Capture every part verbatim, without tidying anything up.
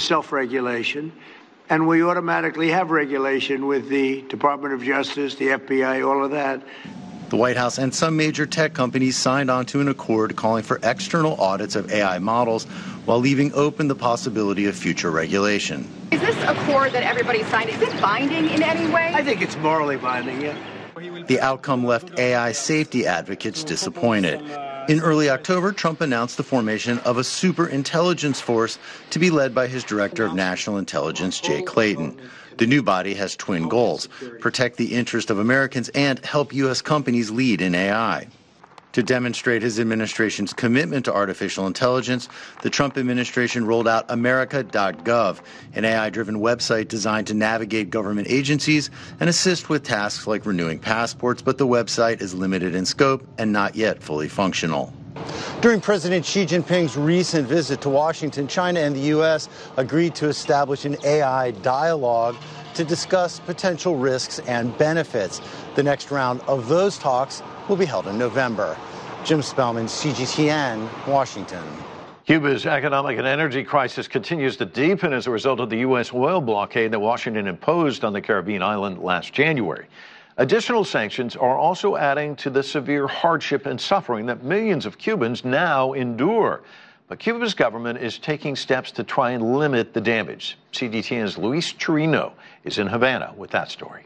self-regulation, and we automatically have regulation with the Department of Justice, the F B I, all of that. The White House and some major tech companies signed on to an accord calling for external audits of A I models while leaving open the possibility of future regulation. Is this accord that everybody signed, is it binding in any way? I think it's morally binding, yeah. The outcome left A I safety advocates disappointed. In early October, Trump announced the formation of a superintelligence force to be led by his Director of National Intelligence, Jay Clayton. The new body has twin goals: protect the interest of Americans and help U S companies lead in A I. To demonstrate his administration's commitment to artificial intelligence, the Trump administration rolled out America dot gov, an A I-driven website designed to navigate government agencies and assist with tasks like renewing passports, but the website is limited in scope and not yet fully functional. During President Xi Jinping's recent visit to Washington, China and the U S agreed to establish an A I dialogue to discuss potential risks and benefits. The next round of those talks will be held in November. Jim Spellman, C G T N, Washington. Cuba's economic and energy crisis continues to deepen as a result of the U S oil blockade that Washington imposed on the Caribbean island last January. Additional sanctions are also adding to the severe hardship and suffering that millions of Cubans now endure. But Cuba's government is taking steps to try and limit the damage. C G T N's Luis Chirino is in Havana with that story.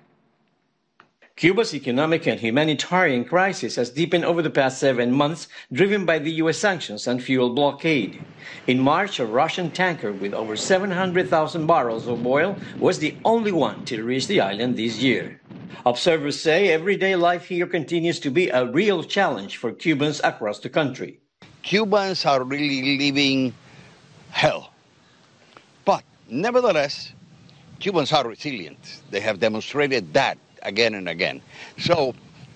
Cuba's economic and humanitarian crisis has deepened over the past seven months, driven by the U S sanctions and fuel blockade. In March, a Russian tanker with over seven hundred thousand barrels of oil was the only one to reach the island this year. Observers say everyday life here continues to be a real challenge for Cubans across the country. Cubans are really living hell. But nevertheless, Cubans are resilient. They have demonstrated that again and again. So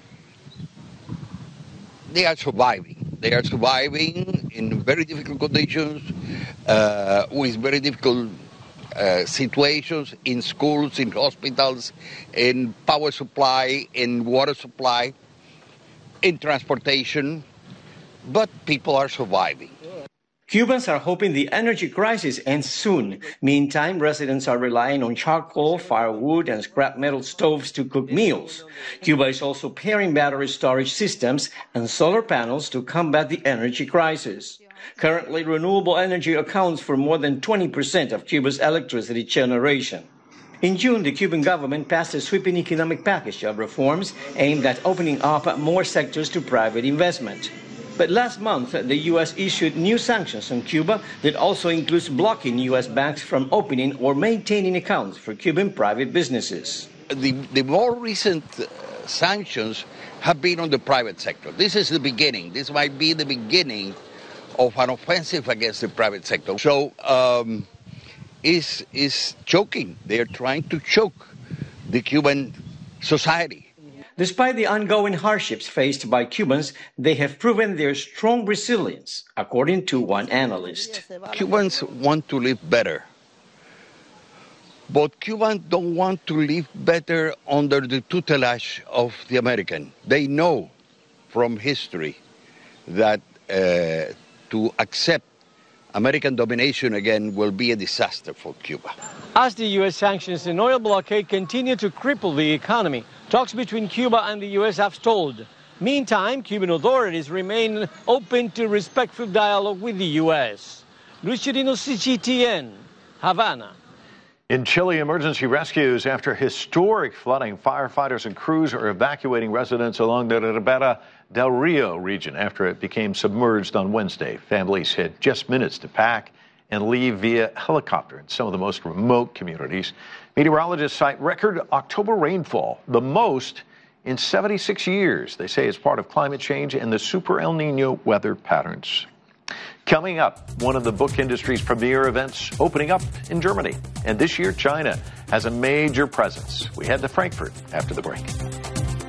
they are surviving. They are surviving in very difficult conditions, uh, with very difficult uh, situations in schools, in hospitals, in power supply, in water supply, in transportation. But people are surviving. Cubans are hoping the energy crisis ends soon. Meantime, residents are relying on charcoal, firewood, and scrap metal stoves to cook meals. Cuba is also pairing battery storage systems and solar panels to combat the energy crisis. Currently, renewable energy accounts for more than twenty percent of Cuba's electricity generation. In June, the Cuban government passed a sweeping economic package of reforms aimed at opening up more sectors to private investment. But last month, the U S issued new sanctions on Cuba that also includes blocking U S banks from opening or maintaining accounts for Cuban private businesses. The, the more recent uh, sanctions have been on the private sector. This is the beginning. This might be the beginning of an offensive against the private sector. So um, is is choking. They are trying to choke the Cuban society. Despite the ongoing hardships faced by Cubans, they have proven their strong resilience, according to one analyst. Cubans want to live better, but Cubans don't want to live better under the tutelage of the American. They know from history that uh, to accept American domination again will be a disaster for Cuba. As the U S sanctions and oil blockade continue to cripple the economy, talks between Cuba and the U S have stalled. Meantime, Cuban authorities remain open to respectful dialogue with the U S. Luis Chirino, C G T N, Havana. In Chile, emergency rescues after historic flooding. Firefighters and crews are evacuating residents along the Ribera del Rio region after it became submerged on Wednesday. Families had just minutes to pack and leave via helicopter in some of the most remote communities. Meteorologists cite record October rainfall, the most in seventy-six years. They say it's part of climate change and the Super El Nino weather patterns. Coming up, one of the book industry's premier events opening up in Germany. And this year, China has a major presence. We head to Frankfurt after the break.